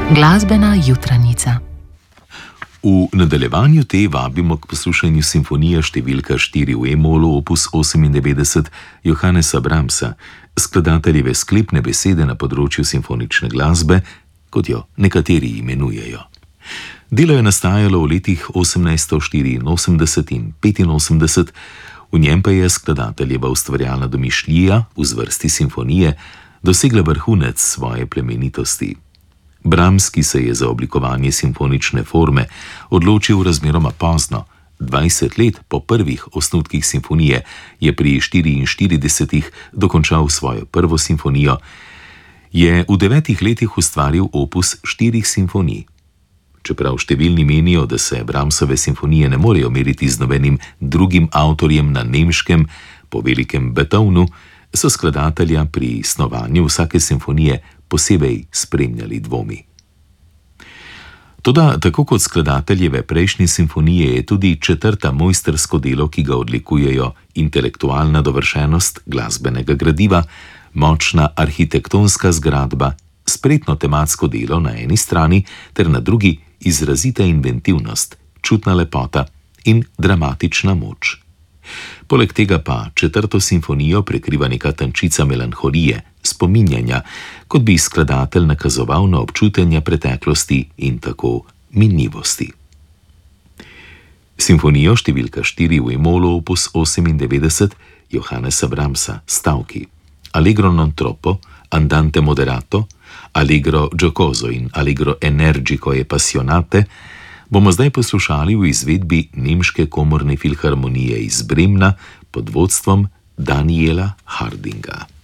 Glasbena jutranica. V nadaljevanju te vabimo k poslušanju simfonije številka 4 v E-molu opus 98 Johannesa Brahmsa, skladateljeve sklepne besede na področju simfonične glasbe, kot jo nekateri imenujejo. Delo je nastajalo v letih 1884 in 85, v njem pa je skladateljeva ustvarjalna domišljija v zvrsti simfonije dosegla vrhunec svoje plemenitosti. Brahms, ki se je za oblikovanje simfonične forme odločil razmeroma pozno, 20 let po prvih osnutkih simfonije, je pri 44 dokončal svojo prvo simfonijo, je v 9 letih ustvaril opus 4 simfonij. Čeprav številni menijo, da se Brahmsove simfonije ne morejo meriti z nobenim drugim avtorjem na nemškem po velikem Beethovnu, so skladatelja pri snovanju vsake simfonije posebej spremljali dvomi. Toda, tako kot skladateljeve prejšnje simfonije, je tudi 4. mojstrsko delo, ki ga odlikujejo intelektualna dovršenost glasbenega gradiva, močna arhitektonska zgradba, spretno tematsko delo na eni strani ter na drugi izrazita inventivnost, čutna lepota in dramatična moč. Poleg tega pa 4. simfonijo prekriva neka tančica melanholije, spominjanja, kot bi skladatelj nakazoval na občutenja preteklosti in tako minljivosti. Simfonijo številka 4 v E-molu opus 98 Johannesa Brahmsa stavki Allegro non troppo, andante moderato, allegro giocoso in allegro energico e passionate bomo zdaj poslušali v izvedbi Nemške komorne filharmonije iz Bremna pod vodstvom Daniela Hardinga.